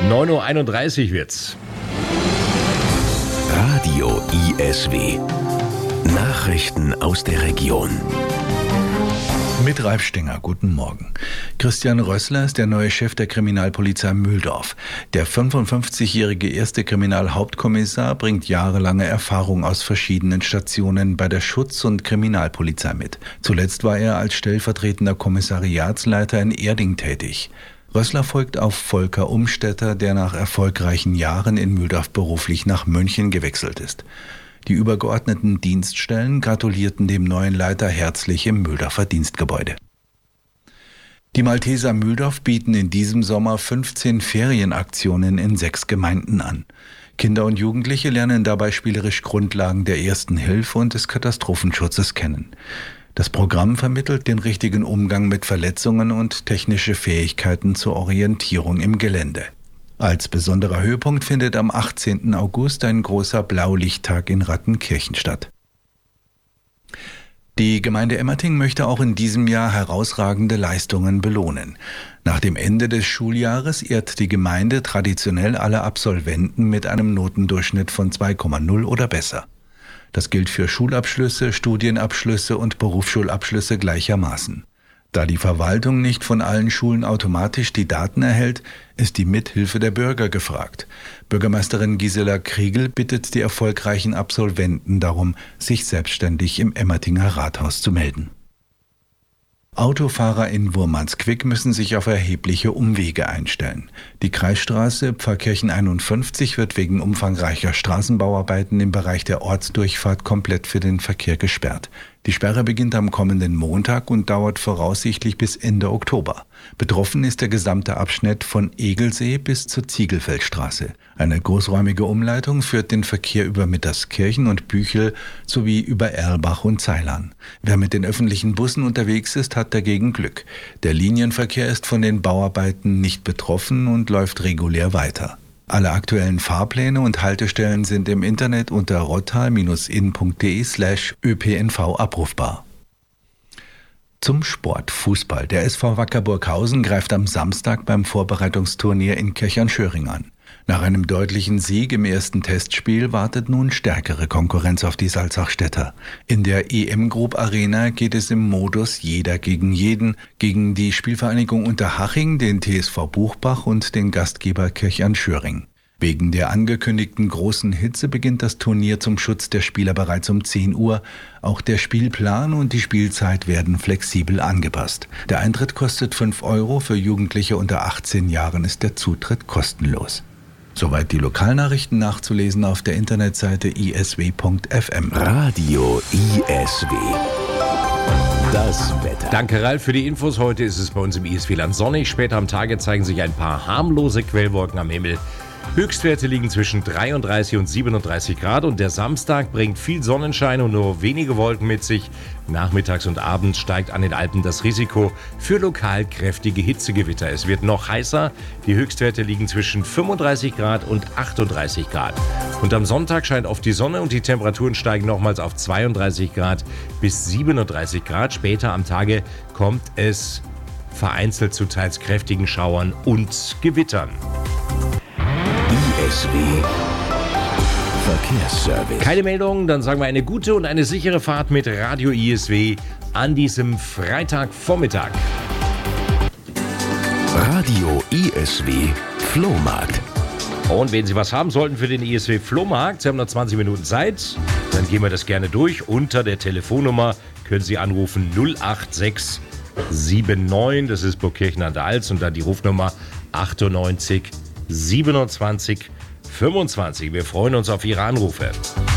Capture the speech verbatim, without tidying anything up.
neun Uhr einunddreißig wird's. Radio I S W. Nachrichten aus der Region. Mit Ralf Stenger, guten Morgen. Christian Rössler ist der neue Chef der Kriminalpolizei Mühldorf. Der fünfundfünfzigjährige erste Kriminalhauptkommissar bringt jahrelange Erfahrung aus verschiedenen Stationen bei der Schutz- und Kriminalpolizei mit. Zuletzt war er als stellvertretender Kommissariatsleiter in Erding tätig. Rössler folgt auf Volker Umstetter, der nach erfolgreichen Jahren in Mühldorf beruflich nach München gewechselt ist. Die übergeordneten Dienststellen gratulierten dem neuen Leiter herzlich im Mühldorfer Dienstgebäude. Die Malteser Mühldorf bieten in diesem Sommer fünfzehn Ferienaktionen in sechs Gemeinden an. Kinder und Jugendliche lernen dabei spielerisch Grundlagen der Ersten Hilfe und des Katastrophenschutzes kennen. Das Programm vermittelt den richtigen Umgang mit Verletzungen und technische Fähigkeiten zur Orientierung im Gelände. Als besonderer Höhepunkt findet am achtzehnten August ein großer Blaulichttag in Rattenkirchen statt. Die Gemeinde Emmerting möchte auch in diesem Jahr herausragende Leistungen belohnen. Nach dem Ende des Schuljahres ehrt die Gemeinde traditionell alle Absolventen mit einem Notendurchschnitt von zwei Komma null oder besser. Das gilt für Schulabschlüsse, Studienabschlüsse und Berufsschulabschlüsse gleichermaßen. Da die Verwaltung nicht von allen Schulen automatisch die Daten erhält, ist die Mithilfe der Bürger gefragt. Bürgermeisterin Gisela Kriegel bittet die erfolgreichen Absolventen darum, sich selbstständig im Emmertinger Rathaus zu melden. Autofahrer in Wurmansquick müssen sich auf erhebliche Umwege einstellen. Die Kreisstraße Pfarrkirchen einundfünfzig wird wegen umfangreicher Straßenbauarbeiten im Bereich der Ortsdurchfahrt komplett für den Verkehr gesperrt. Die Sperre beginnt am kommenden Montag und dauert voraussichtlich bis Ende Oktober. Betroffen ist der gesamte Abschnitt von Egelsee bis zur Ziegelfeldstraße. Eine großräumige Umleitung führt den Verkehr über Mitterskirchen und Büchel sowie über Erlbach und Ceilern. Wer mit den öffentlichen Bussen unterwegs ist, hat dagegen Glück. Der Linienverkehr ist von den Bauarbeiten nicht betroffen und läuft regulär weiter. Alle aktuellen Fahrpläne und Haltestellen sind im Internet unter rottal-in.de slash ÖPNV abrufbar. Zum Sport Fußball. Der S V Wacker Burghausen greift am Samstag beim Vorbereitungsturnier in Kirchern-Schöring an. Nach einem deutlichen Sieg im ersten Testspiel wartet nun stärkere Konkurrenz auf die Salzachstädter. In der E M Group Arena geht es im Modus Jeder gegen jeden gegen die Spielvereinigung Unterhaching, den T S V Buchbach und den Gastgeber Kirchern-Schöring. Wegen der angekündigten großen Hitze beginnt das Turnier zum Schutz der Spieler bereits um zehn Uhr. Auch der Spielplan und die Spielzeit werden flexibel angepasst. Der Eintritt kostet fünf Euro, für Jugendliche unter achtzehn Jahren ist der Zutritt kostenlos. Soweit die Lokalnachrichten, nachzulesen auf der Internetseite i s w punkt f m. Radio I S W. Das Wetter. Danke, Ralf, für die Infos. Heute ist es bei uns im I S W-Land sonnig. Später am Tage zeigen sich ein paar harmlose Quellwolken am Himmel. Höchstwerte liegen zwischen dreiunddreißig und siebenunddreißig Grad und der Samstag bringt viel Sonnenschein und nur wenige Wolken mit sich. Nachmittags und abends steigt an den Alpen das Risiko für lokal kräftige Hitzegewitter. Es wird noch heißer. Die Höchstwerte liegen zwischen fünfunddreißig Grad und achtunddreißig Grad. Und am Sonntag scheint oft die Sonne und die Temperaturen steigen nochmals auf zweiunddreißig Grad bis siebenunddreißig Grad. Später am Tage kommt es vereinzelt zu teils kräftigen Schauern und Gewittern. I S W Verkehrsservice. Keine Meldung, dann sagen wir eine gute und eine sichere Fahrt mit Radio I S W an diesem Freitagvormittag. Radio I S W Flohmarkt. Und wenn Sie was haben sollten für den I S W Flohmarkt, Sie haben noch zwanzig Minuten Zeit, dann gehen wir das gerne durch. Unter der Telefonnummer können Sie anrufen null acht sechs sieben neun, das ist Burgkirchen an der Alz, und dann die Rufnummer achtundneunzig siebenundzwanzig fünfundzwanzig. Wir freuen uns auf Ihre Anrufe.